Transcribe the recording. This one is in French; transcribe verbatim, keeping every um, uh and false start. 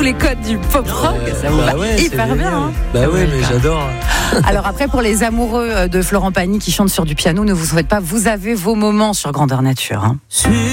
tous les codes du pop rock. Ça vous bah va ouais, hyper bien. Hein. Bah ouais, mais j'adore. Alors après, pour les amoureux de Florent Pagny qui chantent sur du piano, ne vous souhaite pas, vous avez vos moments sur Grandeur Nature. Hein.